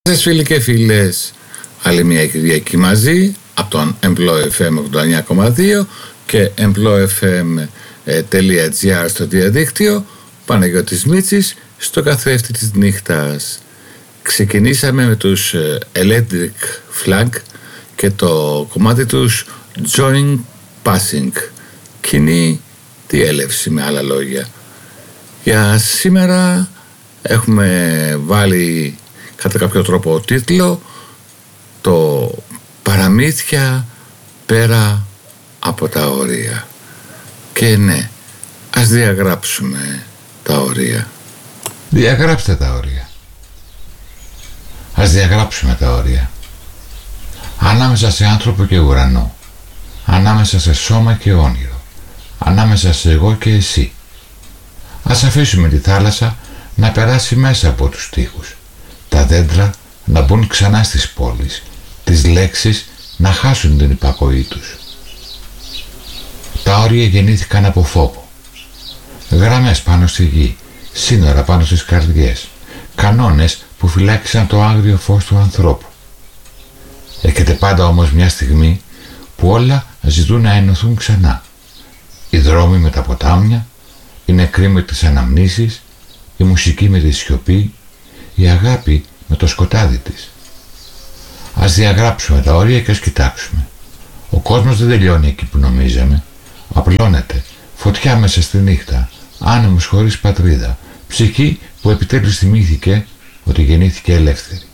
Σας φίλοι και φίλες, άλλη μια Κυριακή μαζί από τον Emplo FM 89,2 και employfm.gr στο διαδίκτυο. Παναγιώτης Μίτσης στο καθρέφτη της νύχτας. Ξεκινήσαμε με τους Electric Flag και το κομμάτι τους Joint Passing, κοινή διέλευση με άλλα λόγια. Για σήμερα έχουμε βάλει κατά κάποιο τρόπο τίτλο το «Παραμύθια πέρα από τα όρια». Και ναι, ας διαγράψουμε τα όρια. Διαγράψτε τα όρια. Ας διαγράψουμε τα όρια. Ανάμεσα σε άνθρωπο και ουρανό, ανάμεσα σε σώμα και όνειρο, ανάμεσα σε εγώ και εσύ. Ας αφήσουμε τη θάλασσα να περάσει μέσα από τους τοίχους, τα δέντρα να μπουν ξανά στις πόλεις, τις λέξεις να χάσουν την υπακοή τους. Τα όρια γεννήθηκαν από φόβο. Γραμμές πάνω στη γη, σύνορα πάνω στις καρδιές, κανόνες που φυλάκισαν το άγριο φως του ανθρώπου. Έρχεται πάντα όμως μια στιγμή που όλα ζητούν να ενωθούν ξανά. Οι δρόμοι με τα ποτάμια, οι νεκροί με τις αναμνήσεις, η μουσική με τη σιωπή, η αγάπη με το σκοτάδι της. Ας διαγράψουμε τα όρια και ας κοιτάξουμε. Ο κόσμος δεν τελειώνει εκεί που νομίζαμε. Απλώνεται, φωτιά μέσα στη νύχτα, άνεμος χωρίς πατρίδα, ψυχή που επιτέλους θυμήθηκε ότι γεννήθηκε ελεύθερη.